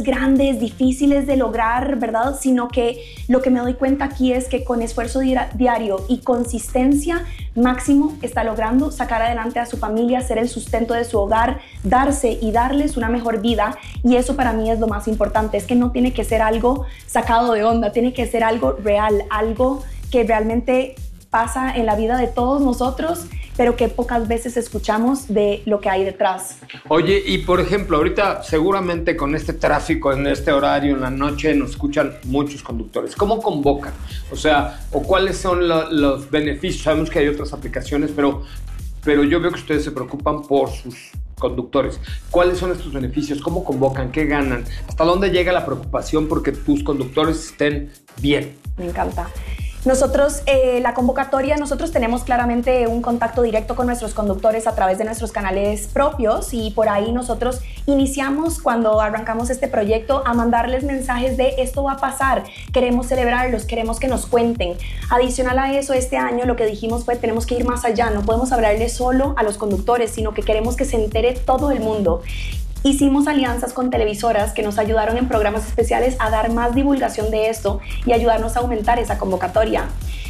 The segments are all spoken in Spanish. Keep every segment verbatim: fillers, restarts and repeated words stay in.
grandes, grandes, difíciles de lograr, ¿verdad? Sino que lo que me doy cuenta aquí es que con esfuerzo diario y consistencia, Máximo está logrando sacar adelante a su familia, ser el sustento de su hogar, darse y darles una mejor vida. Y eso para mí es lo más importante, es que no tiene que ser algo sacado de onda, tiene que ser algo real, algo que realmente pasa en la vida de todos nosotros, pero que pocas veces escuchamos de lo que hay detrás. Oye, y por ejemplo, ahorita seguramente con este tráfico en este horario, en la noche, nos escuchan muchos conductores. ¿Cómo convocan? O sea, ¿o cuáles son lo, los beneficios? Sabemos que hay otras aplicaciones, pero, pero yo veo que ustedes se preocupan por sus conductores. ¿Cuáles son estos beneficios? ¿Cómo convocan? ¿Qué ganan? ¿Hasta dónde llega la preocupación porque tus conductores estén bien? Me encanta. Nosotros, eh, la convocatoria, nosotros tenemos claramente un contacto directo con nuestros conductores a través de nuestros canales propios y por ahí nosotros iniciamos cuando arrancamos este proyecto a mandarles mensajes de esto va a pasar, queremos celebrarlos, queremos que nos cuenten. Adicional a eso, este año lo que dijimos fue tenemos que ir más allá, no podemos hablarles solo a los conductores, sino que queremos que se entere todo el mundo. Hicimos alianzas con televisoras que nos ayudaron en programas especiales a dar más divulgación de esto y ayudarnos a aumentar esa convocatoria.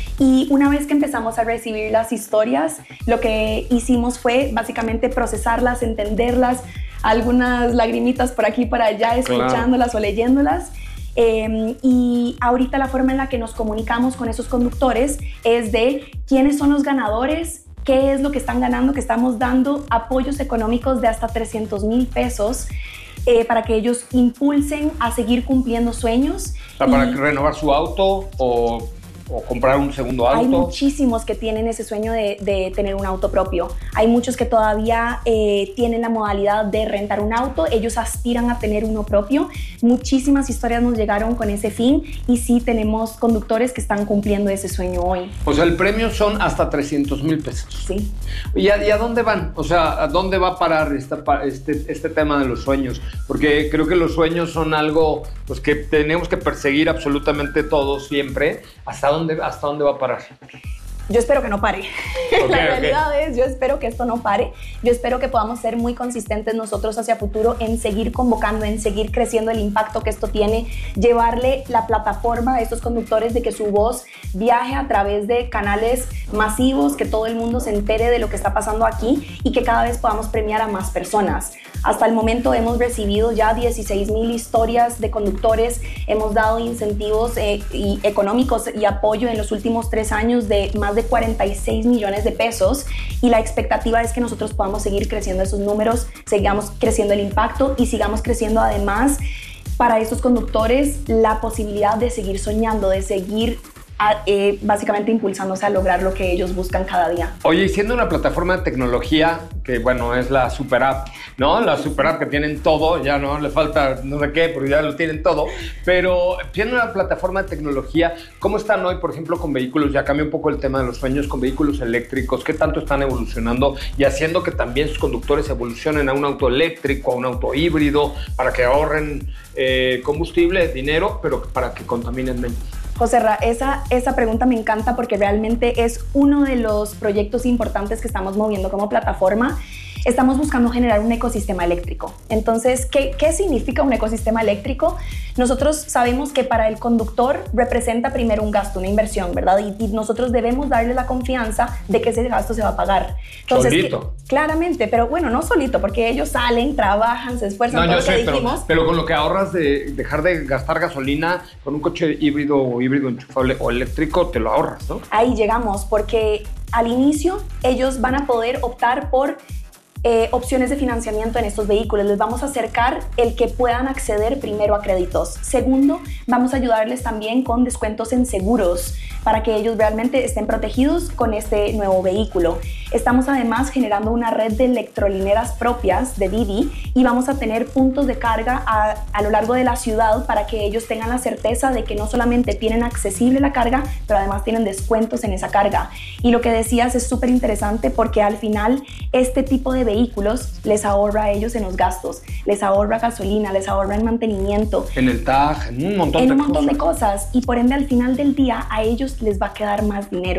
Y una vez que empezamos a recibir las historias, lo que hicimos fue básicamente procesarlas, entenderlas, algunas lagrimitas por aquí y por allá, escuchándolas, claro, o leyéndolas. Eh, y ahorita la forma en la que nos comunicamos con esos conductores es de quiénes son los ganadores, qué es lo que están ganando, que estamos dando apoyos económicos de hasta trescientos mil pesos eh, para que ellos impulsen a seguir cumpliendo sueños. O sea, para renovar su auto o, o comprar un segundo auto. Hay muchísimos que tienen ese sueño de, de tener un auto propio. Hay muchos que todavía eh, tienen la modalidad de rentar un auto. Ellos aspiran a tener uno propio. Muchísimas historias nos llegaron con ese fin y sí tenemos conductores que están cumpliendo ese sueño hoy. O sea, el premio son hasta trescientos mil pesos. Sí. ¿Y a, ¿Y a dónde van? O sea, ¿a dónde va a parar esta, este, este tema de los sueños? Porque creo que los sueños son algo pues, que tenemos que perseguir absolutamente todos siempre. ¿Hasta dónde, hasta dónde va a parar? Yo espero que no pare. Okay, la realidad okay. es, yo espero que esto no pare. Yo espero que podamos ser muy consistentes nosotros hacia futuro en seguir convocando, en seguir creciendo el impacto que esto tiene, llevarle la plataforma a estos conductores de que su voz viaje a través de canales masivos, que todo el mundo se entere de lo que está pasando aquí y que cada vez podamos premiar a más personas. Hasta el momento hemos recibido ya dieciséis mil historias de conductores, hemos dado incentivos eh, y económicos y apoyo en los últimos tres años de más de cuarenta y seis millones de pesos y la expectativa es que nosotros podamos seguir creciendo esos números, sigamos creciendo el impacto y sigamos creciendo además para estos conductores la posibilidad de seguir soñando, de seguir a, eh, básicamente impulsándose a lograr lo que ellos buscan cada día. Oye, y siendo una plataforma de tecnología que, bueno, es la super app, ¿no? La super app que tienen todo, ya no le falta no sé qué, pero ya lo tienen todo. Pero siendo una plataforma de tecnología, ¿cómo están hoy, por ejemplo, con vehículos? Ya cambió un poco el tema de los sueños, con vehículos eléctricos. ¿Qué tanto están evolucionando y haciendo que también sus conductores evolucionen a un auto eléctrico, a un auto híbrido, para que ahorren eh, combustible, dinero, pero para que contaminen menos? Joserra, esa, esa pregunta me encanta porque realmente es uno de los proyectos importantes que estamos moviendo como plataforma. Estamos buscando generar un ecosistema eléctrico. Entonces, ¿qué, qué significa un ecosistema eléctrico? Nosotros sabemos que para el conductor representa primero un gasto, una inversión, ¿verdad? Y, y nosotros debemos darle la confianza de que ese gasto se va a pagar. Entonces, solito. Que, claramente, pero bueno, no solito, porque ellos salen, trabajan, se esfuerzan, no, todo yo lo que sé, dijimos. Pero, pero con lo que ahorras de dejar de gastar gasolina con un coche híbrido o híbrido enchufable o eléctrico, te lo ahorras, ¿no? Ahí llegamos, porque al inicio ellos van a poder optar por Eh, opciones de financiamiento en estos vehículos. Les vamos a acercar el que puedan acceder primero a créditos. Segundo, vamos a ayudarles también con descuentos en seguros para que ellos realmente estén protegidos con este nuevo vehículo. Estamos además generando una red de electrolineras propias de Didi y vamos a tener puntos de carga a, a lo largo de la ciudad para que ellos tengan la certeza de que no solamente tienen accesible la carga, pero además tienen descuentos en esa carga. Y lo que decías es súper interesante porque al final este tipo de vehículos les ahorra a ellos en los gastos, les ahorra gasolina, les ahorra en mantenimiento. En el T A G, en un montón, en de, un montón cosas. de cosas. Y por ende al final del día a ellos les va a quedar más dinero.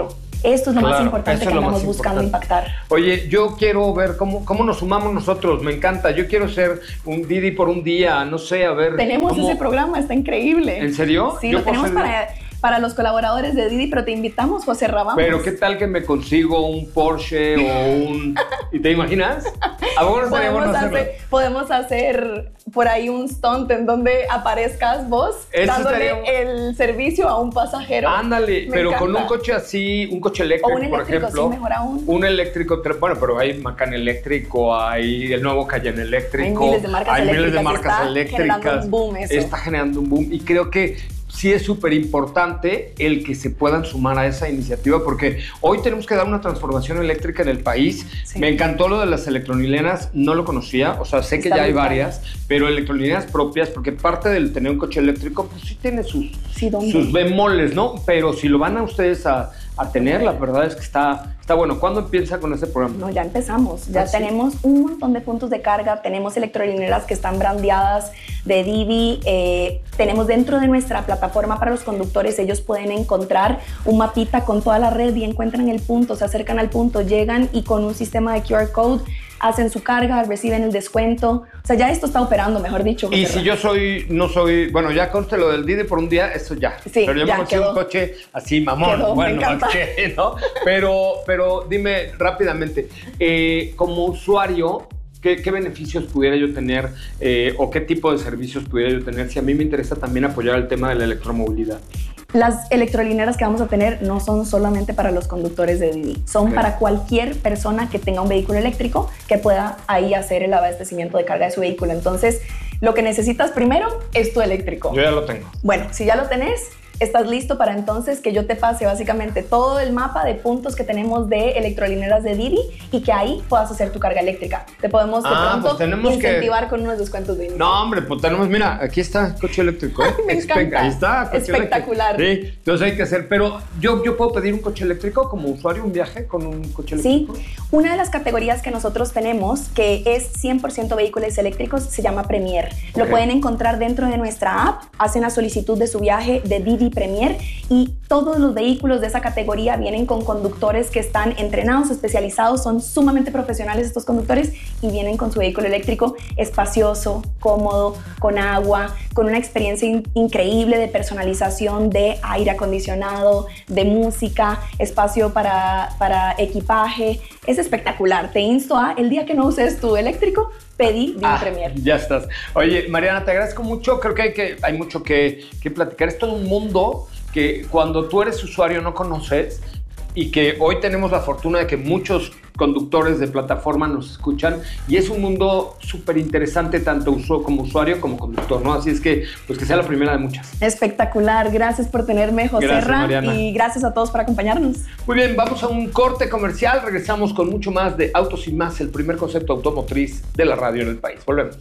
Esto es lo Claro, más importante eso que es lo andamos más buscando importante. impactar. Oye, yo quiero ver cómo, cómo nos sumamos nosotros, me encanta. Yo quiero ser un Didi por un día, no sé, a ver. Tenemos cómo... ese programa, está increíble. ¿En serio? Sí, Yo lo tenemos ser... para, para los colaboradores de Didi, pero te invitamos, José Rabamos. Pero ¿qué tal que me consigo un Porsche o un... ¿Y te imaginas? ¿A vos no estaría bueno hacerlo? Hacer, podemos hacer por ahí un stunt en donde aparezcas vos Eso dándole estaría... el servicio a un pasajero. Ándale, Me pero encanta. Con un coche así, un coche eléctrico, o un eléctrico, por ejemplo. Sí, mejor aún. Un eléctrico, bueno, pero hay Macan eléctrico, hay el nuevo Cayenne eléctrico. Hay miles de marcas hay eléctricas. Miles de marcas está eléctricas. generando un boom eso. Está generando un boom y creo que sí es súper importante el que se puedan sumar a esa iniciativa porque hoy tenemos que dar una transformación eléctrica en el país. Sí. Me encantó lo de las electrolineras, no lo conocía, o sea, sé que Está ya hay varias, bien. Pero electrolineras propias, porque parte del tener un coche eléctrico, pues sí tiene sus, sí, sus bemoles, ¿no? Pero si lo van a ustedes a, a tener, la verdad es que está... Está bueno. ¿Cuándo empieza con ese programa? No, ya empezamos. Ya ¿Ah, sí? tenemos un montón de puntos de carga. Tenemos electrolineras que están brandeadas de Didi. Eh, tenemos dentro de nuestra plataforma para los conductores, ellos pueden encontrar un mapita con toda la red y encuentran el punto, se acercan al punto, llegan y con un sistema de Q R Code hacen su carga, reciben el descuento. O sea, ya esto está operando, mejor dicho. Y si yo soy, no soy, bueno, ya conste lo del Didi por un día, eso ya. Sí, pero yo ya me consigo un coche así, mamón. Quedó, bueno, me encanta. ¿qué, no? Pero, pero dime rápidamente, eh, como usuario, ¿Qué, ¿qué beneficios pudiera yo tener eh, o qué tipo de servicios pudiera yo tener si a mí me interesa también apoyar el tema de la electromovilidad? Las electrolineras que vamos a tener no son solamente para los conductores de Didi, son okay. para cualquier persona que tenga un vehículo eléctrico que pueda ahí hacer el abastecimiento de carga de su vehículo. Entonces, lo que necesitas primero es tu eléctrico. Yo ya lo tengo. Bueno, si ya lo tenés, estás listo para entonces que yo te pase básicamente todo el mapa de puntos que tenemos de electrolineras de Didi y que ahí puedas hacer tu carga eléctrica. Te podemos de ah, pronto pues tenemos incentivar que... con unos descuentos de inicio. No, hombre, pues tenemos, mira, aquí está coche eléctrico. ¿eh? Ay, me encanta. Ahí está, coche espectacular. Eléctrico. Sí, entonces hay que hacer, pero yo, yo puedo pedir un coche eléctrico como usuario, un viaje con un coche eléctrico. Sí, una de las categorías que nosotros tenemos que es cien por ciento vehículos eléctricos se llama Premier. Okay. Lo pueden encontrar dentro de nuestra app, hacen la solicitud de su viaje de Didi Premier y todos los vehículos de esa categoría vienen con conductores que están entrenados, especializados, son sumamente profesionales estos conductores y vienen con su vehículo eléctrico espacioso, cómodo, con agua, con una experiencia in- increíble de personalización de aire acondicionado, de música, espacio para, para equipaje. Es espectacular. Te insto a, el día que no uses tu eléctrico, pedí de ah, un Premier. Ya estás. Oye, Mariana, te agradezco mucho. Creo que hay, que, hay mucho que, que platicar. Es todo un mundo que cuando tú eres usuario no conoces y que hoy tenemos la fortuna de que muchos conductores de plataforma nos escuchan y es un mundo súper interesante tanto uso, como usuario como conductor, ¿no? Así es que, pues que sea la primera de muchas. Espectacular. Gracias por tenerme, Joserra, y gracias a todos por acompañarnos. Muy bien, vamos a un corte comercial. Regresamos con mucho más de Autos y Más, el primer concepto automotriz de la radio en el país. Volvemos.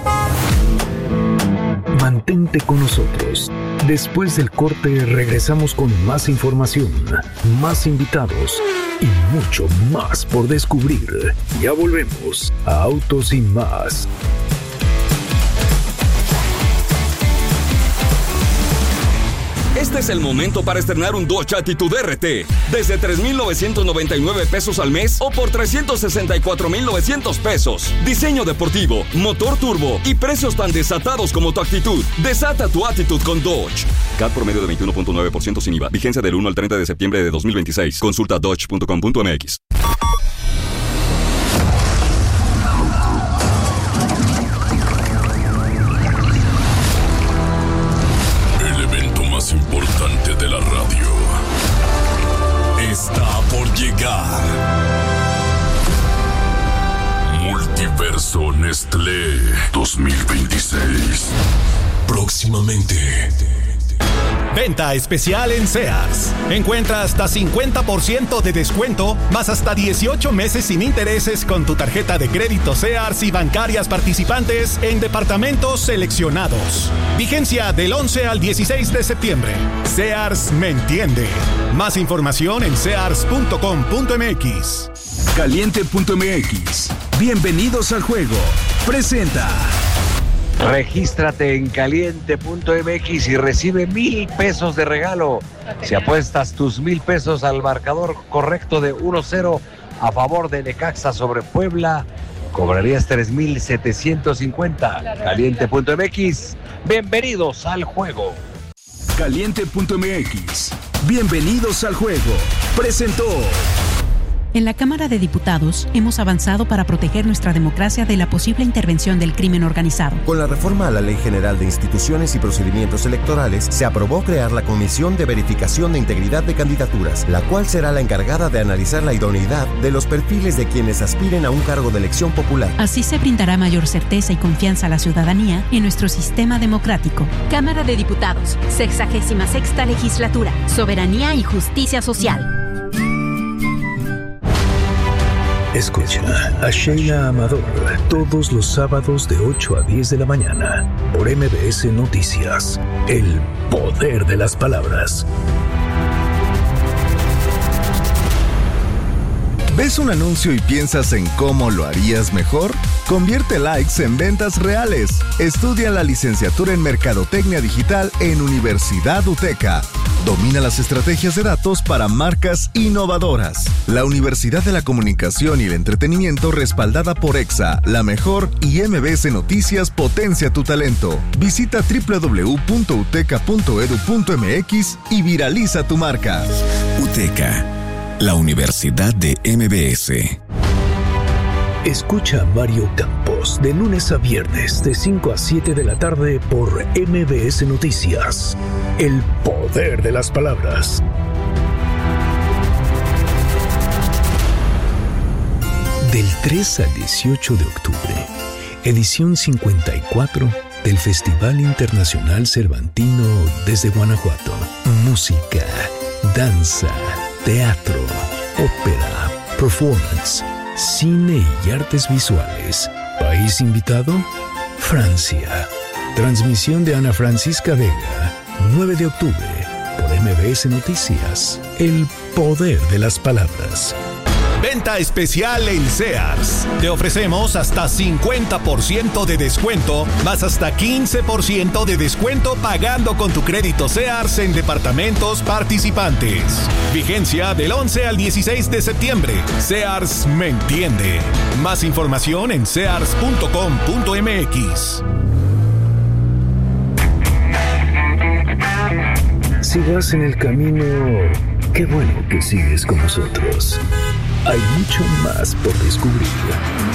Mantente con nosotros. Después del corte regresamos con más información, más invitados y mucho más por descubrir. Ya volvemos a Autos y Más. Este es el momento para estrenar un Dodge Attitude R T desde tres mil novecientos noventa y nueve pesos al mes o por trescientos sesenta y cuatro mil novecientos pesos. Diseño deportivo, motor turbo y precios tan desatados como tu actitud. Desata tu Attitude con Dodge. C A T promedio de veintiuno punto nueve por ciento sin I V A. Vigencia del uno al treinta de septiembre de dos mil veintiséis. Consulta dodge punto com punto m x. Importante de la radio está por llegar. Multiverso Nestlé dos mil veintiséis. Próximamente. Venta especial en Sears. Encuentra hasta cincuenta por ciento de descuento, más hasta dieciocho meses sin intereses con tu tarjeta de crédito Sears y bancarias participantes en departamentos seleccionados. Vigencia del once al dieciséis de septiembre. Sears me entiende. Más información en sears punto com punto m x. Caliente punto m x. Bienvenidos al juego. Presenta. Regístrate en caliente punto m x y recibe mil pesos de regalo. Si apuestas tus mil pesos al marcador correcto de uno cero a favor de Necaxa sobre Puebla, cobrarías tres mil setecientos cincuenta. caliente punto m x. Bienvenidos al juego. caliente punto m x. Bienvenidos al juego. Presentó. En la Cámara de Diputados hemos avanzado para proteger nuestra democracia de la posible intervención del crimen organizado. Con la reforma a la Ley General de Instituciones y Procedimientos Electorales, se aprobó crear la Comisión de Verificación de Integridad de Candidaturas, la cual será la encargada de analizar la idoneidad de los perfiles de quienes aspiren a un cargo de elección popular. Así se brindará mayor certeza y confianza a la ciudadanía en nuestro sistema democrático. Cámara de Diputados, sexagésima sexta legislatura, Soberanía y Justicia Social. Escucha a Sheila Amador todos los sábados de ocho a diez de la mañana por M B S Noticias. El poder de las palabras. ¿Ves un anuncio y piensas en cómo lo harías mejor? Convierte likes en ventas reales. Estudia la licenciatura en Mercadotecnia Digital en Universidad UTECA. Domina las estrategias de datos para marcas innovadoras. La Universidad de la Comunicación y el Entretenimiento respaldada por EXA, La Mejor y M B S Noticias potencia tu talento. Visita doble u doble u doble u punto uteca punto edu punto m x y viraliza tu marca. UTECA, la Universidad de M B S. Escucha a Mario Campos de lunes a viernes de cinco a siete de la tarde por M B S Noticias. El poder de las palabras. Del tres al dieciocho de octubre, edición cincuenta y cuatro del Festival Internacional Cervantino desde Guanajuato. Música, danza, teatro, ópera, performance, cine y artes visuales. País invitado: Francia. Transmisión de Ana Francisca Vega, nueve de octubre, por M B S Noticias. El poder de las palabras. Venta especial en Sears. Te ofrecemos hasta cincuenta por ciento de descuento, más hasta quince por ciento de descuento pagando con tu crédito Sears en departamentos participantes. Vigencia del once al dieciséis de septiembre. Sears me entiende. Más información en sears punto com punto m x. Si vas en el camino, qué bueno que sigues con nosotros. Hay mucho más por descubrir.